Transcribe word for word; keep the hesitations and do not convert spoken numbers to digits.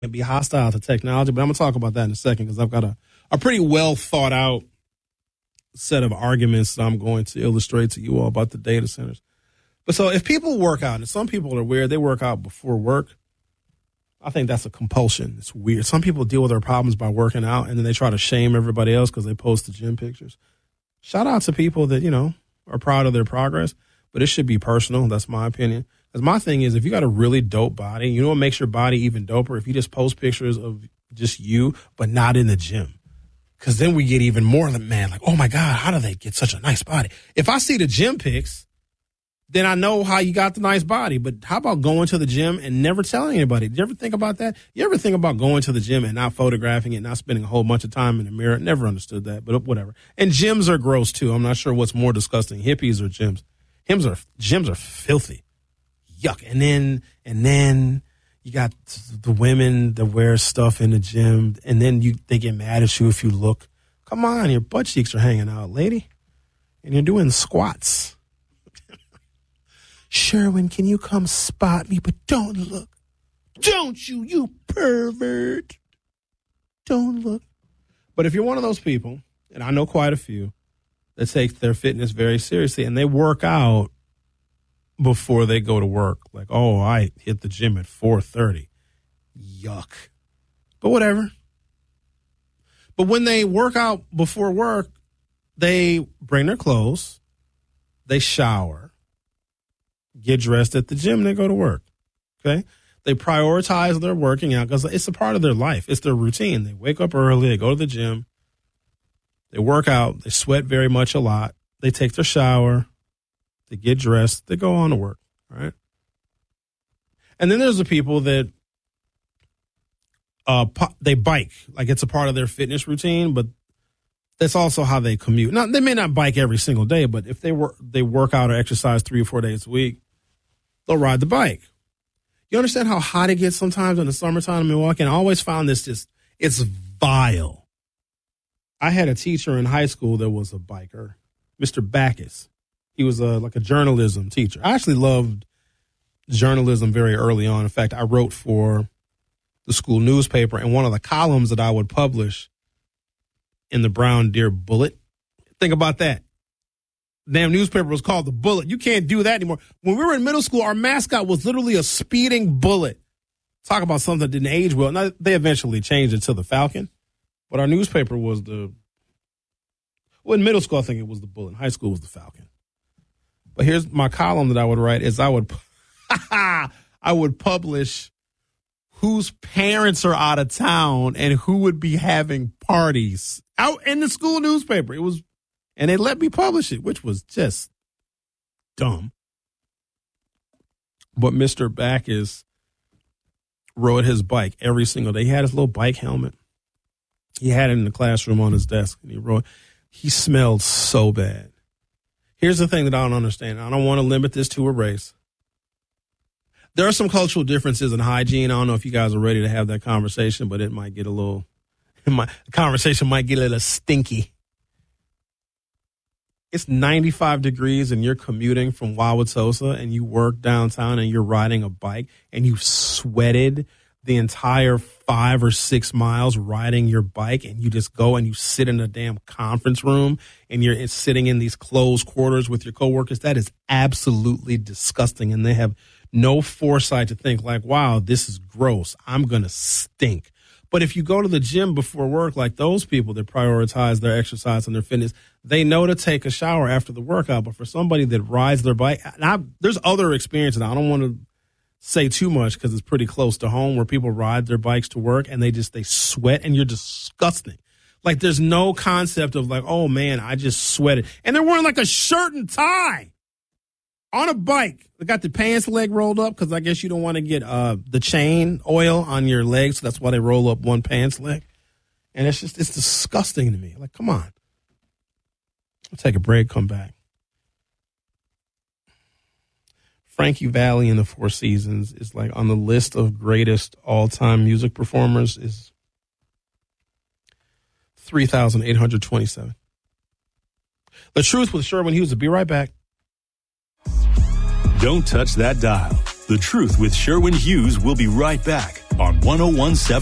be hostile to technology, but I'm going to talk about that in a second because I've got a, a pretty well thought out set of arguments that I'm going to illustrate to you all about the data centers. But so if people work out, and some people are weird, they work out before work. I think that's a compulsion. It's weird. Some people deal with their problems by working out, and then they try to shame everybody else because they post the gym pictures. Shout out to people that, you know, are proud of their progress, but it should be personal. That's my opinion. Because my thing is, if you got a really dope body, you know what makes your body even doper? If you just post pictures of just you, but not in the gym. Because then we get even more mad, like, oh, my God, how do they get such a nice body? If I see the gym pics, then I know how you got the nice body. But how about going to the gym and never telling anybody? Did you ever think about that? You ever think about going to the gym and not photographing it, not spending a whole bunch of time in the mirror? Never understood that, but whatever. And gyms are gross, too. I'm not sure what's more disgusting, hippies or gyms. Gyms are, gyms are filthy. Yuck. And then, and then you got the women that wear stuff in the gym, and then you they get mad at you if you look. Come on, your butt cheeks are hanging out, lady. And you're doing squats. Sherwin, can you come spot me? But don't look. Don't you, you pervert. Don't look. But if you're one of those people, and I know quite a few, that take their fitness very seriously, and they work out before they go to work. Like, oh, I hit the gym at four thirty. Yuck. But whatever. But when they work out before work, they bring their clothes, they shower, get dressed at the gym, and they go to work. Okay? They prioritize their working out because it's a part of their life. It's their routine. They wake up early, they go to the gym, they work out, they sweat very much a lot, they take their shower, they get dressed, they go on to work, right? And then there's the people that uh, they bike, like it's a part of their fitness routine, but that's also how they commute. Now, they may not bike every single day, but if they work, they work out or exercise three or four days a week, they'll ride the bike. You understand how hot it gets sometimes in the summertime in Milwaukee? And I always found this just, it's vile. I had a teacher in high school that was a biker, Mister Backus. He was a, like a journalism teacher. I actually loved journalism very early on. In fact, I wrote for the school newspaper, and one of the columns that I would publish in the Brown Deer Bullet. Think about that. Damn newspaper was called the Bullet. You can't do that anymore. When we were in middle school, our mascot was literally a speeding bullet. Talk about something that didn't age well. Now, they eventually changed it to the Falcon, but our newspaper was the, well, in middle school, I think it was the Bullet. In high school, it was the Falcon. But here's my column that I would write is I would, I would publish whose parents are out of town and who would be having parties out in the school newspaper. It was, and they let me publish it, which was just dumb. But Mister Backus rode his bike every single day. He had his little bike helmet. He had it in the classroom on his desk, and he rode. He smelled so bad. Here's the thing that I don't understand. I don't want to limit this to a race. There are some cultural differences in hygiene. I don't know if you guys are ready to have that conversation, but it might get a little, it might, the conversation might get a little stinky. It's ninety-five degrees and you're commuting from Wauwatosa and you work downtown and you're riding a bike and you sweated the entire five or six miles riding your bike, and you just go and you sit in a damn conference room and you're sitting in these closed quarters with your coworkers. That is absolutely disgusting. And they have no foresight to think like, wow, this is gross. I'm going to stink. But if you go to the gym before work, like those people that prioritize their exercise and their fitness, they know to take a shower after the workout. But for somebody that rides their bike, and I, there's other experiences. I don't want to say too much because it's pretty close to home where people ride their bikes to work and they just, they sweat and you're disgusting. Like there's no concept of like, oh man, I just sweated. And they're wearing like a shirt and tie on a bike. They got the pants leg rolled up because I guess you don't want to get uh, the chain oil on your legs. So that's why they roll up one pants leg. And it's just, it's disgusting to me. Like, come on. I'll take a break, come back. Frankie Valli in the Four Seasons is like on the list of greatest all-time music performers is three thousand eight hundred twenty-seven. The Truth with Sherwin Hughes. Will be right back. Don't touch that dial. The Truth with Sherwin Hughes will be right back on one oh one seven.